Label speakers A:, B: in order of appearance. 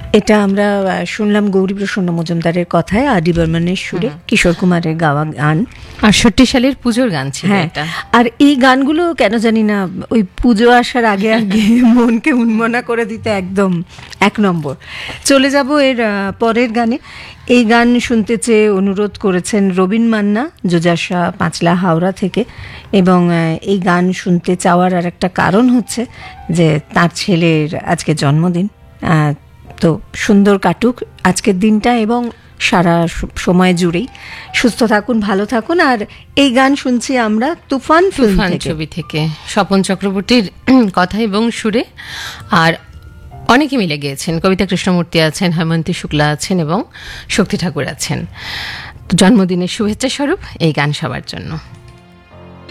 A: এটা আমরা শুনলাম গৌরীপ্রসন্ন মজুমদারের কথায় আর.ডি. বর্মনের সুরে কিশোর কুমারের গাওয়া গান।
B: 68 সালের পুজোর গান ছিল এটা।
A: আর এই গানগুলো কেন জানি না ওই পুজো আসার আগে আগে মনকে উন্মনা করে দিতে একদম এক নম্বর। চলে যাব এর পরের গানে। এই গান শুনতে চেয়ে অনুরোধ করেছেন রবীন মান্না, যোজাসা, পাঁচলা, হাওড়া থেকে। এবং এই গান শুনতে চাওয়ার আর একটা কারণ হচ্ছে যে তার ছেলের আজকে জন্মদিন। তো সুন্দর কাটুক আজকের দিনটা এবং সারা সময় জুড়েই। সুস্থ থাকুন, ভালো থাকুন। আর এই গান শুনছি আমরা তুফান
B: ছবি থেকে, স্বপন চক্রবর্তীর কথা এবং সুরে। আর অনেকে মিলে গিয়েছেন, কবিতা কৃষ্ণমূর্তি আছেন, হেমন্তী শুক্লা আছেন এবং শক্তি ঠাকুর আছেন। জন্মদিনের শুভেচ্ছা স্বরূপ এই গান সবার জন্য।